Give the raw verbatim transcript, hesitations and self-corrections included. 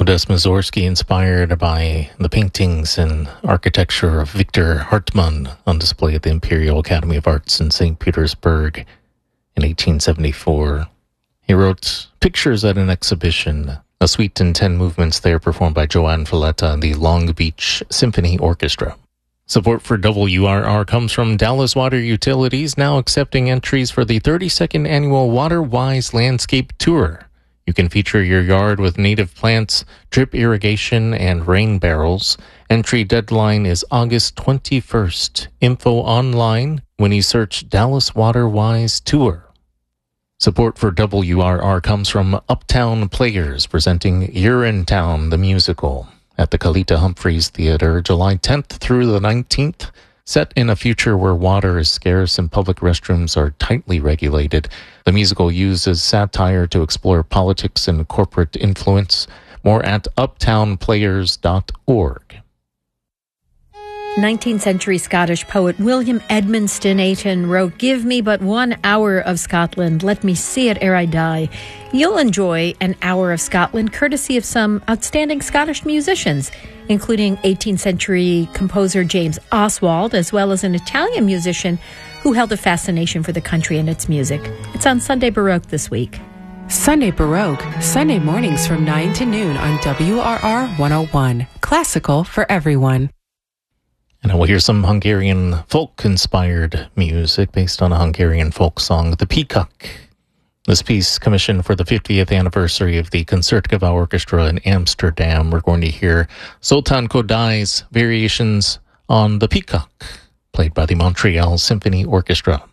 Modest Mussorgsky, inspired by the paintings and architecture of Victor Hartmann, on display at the Imperial Academy of Arts in Saint Petersburg in eighteen seventy-four. He wrote pictures at an exhibition, a suite in ten movements there performed by Joan Falletta and the Long Beach Symphony Orchestra. Support for W R R comes from Dallas Water Utilities, now accepting entries for the thirty-second annual WaterWise Landscape Tour. You can feature your yard with native plants, drip irrigation, and rain barrels. Entry deadline is August twenty-first. Info online when you search Dallas WaterWise Tour. Support for W R R comes from Uptown Players, presenting Urinetown the Musical at the Kalita Humphreys Theater, July tenth through the nineteenth. Set in a future where water is scarce and public restrooms are tightly regulated, the musical uses satire to explore politics and corporate influence. More at uptown players dot org. nineteenth century Scottish poet William Edmondson Ayton wrote, "Give me but one hour of Scotland, let me see it ere I die." You'll enjoy an hour of Scotland courtesy of some outstanding Scottish musicians, including eighteenth century composer James Oswald, as well as an Italian musician who held a fascination for the country and its music. It's on Sunday Baroque this week. Sunday Baroque, Sunday mornings from nine to noon on W R R one oh one. Classical for everyone. And we'll hear some Hungarian folk-inspired music based on a Hungarian folk song, The Peacock. This piece commissioned for the fiftieth anniversary of the Concertgebouw Orchestra in Amsterdam. We're going to hear Zoltán Kodály's variations on The Peacock, played by the Montreal Symphony Orchestra.